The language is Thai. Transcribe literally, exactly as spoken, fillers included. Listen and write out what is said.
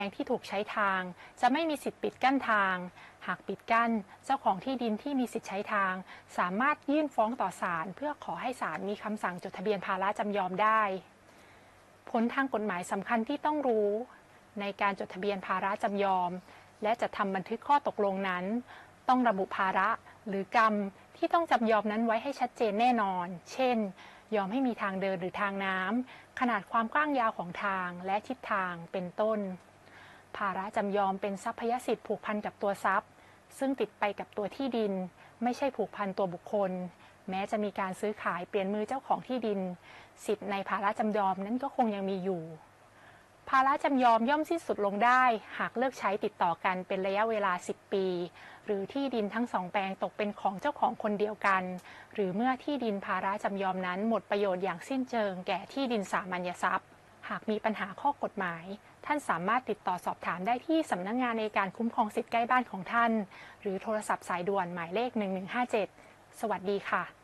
แปลงที่ถูกใช้ทางจะไม่มีสิทธิ์ปิดกั้นทาง หากปิดกั้นเจ้าของที่ดินที่มีสิทธิ์ใช้ทางสามารถยื่นฟ้องต่อศาลเพื่อขอให้ศาลมีคำสั่งจดทะเบียนภาระจำยอมได้ ผลทางกฎหมายสำคัญที่ต้องรู้ในการจดทะเบียนภาระจำยอมและจะทำบันทึกข้อตกลงนั้นต้องระบุภาระหรือกรรมที่ต้องจำยอมนั้นไว้ให้ชัดเจนแน่นอน เช่น ยอมให้มีทางเดินหรือทางน้ำขนาดความกว้างยาวของทางและทิศทางเป็นต้นภาระจำยอมเป็นทรัพยสิทธิ์ผูกพันกับตัวทรัพย์ซึ่งติดไปกับตัวที่ดินไม่ใช่ผูกพันตัวบุคคลแม้จะมีการซื้อขายเปลี่ยนมือเจ้าของที่ดินสิทธิ์ในภาระจำยอมนั้นก็คงยังมีอยู่ภาระจำยอมย่อมสิ้นสุดลงได้หากเลิกใช้ติดต่อกันเป็นระยะเวลาสิบปีหรือที่ดินทั้งสองแปลงตกเป็นของเจ้าของคนเดียวกันหรือเมื่อที่ดินภาระจำยอมนั้นหมดประโยชน์อย่างสิ้นเชิงแก่ที่ดินสามัญทรัพย์หากมีปัญหาข้อกฎหมายท่านสามารถติดต่อสอบถามได้ที่สำนักงานในการคุ้มครองสิทธิใกล้บ้านของท่านหรือโทรศัพท์สายด่วนหมายเลขหนึ่งหนึ่งห้าเจ็ดสวัสดีค่ะ